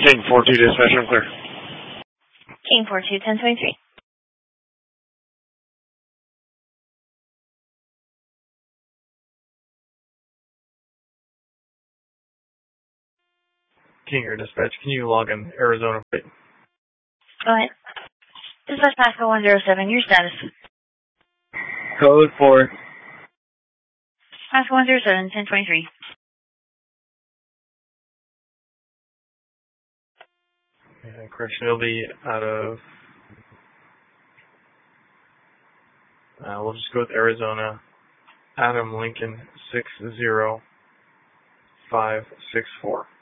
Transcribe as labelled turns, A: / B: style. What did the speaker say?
A: King 42 dispatch, I'm clear.
B: King 42, 1023.
C: King Air Dispatch, can you log in Arizona flight?
B: Go ahead. Dispatch Pasco 107, your status.
D: Code 4.
B: Pasco 107, 1023.
C: Correction, it'll be out of... we'll just go with Arizona. Adam Lincoln 60564.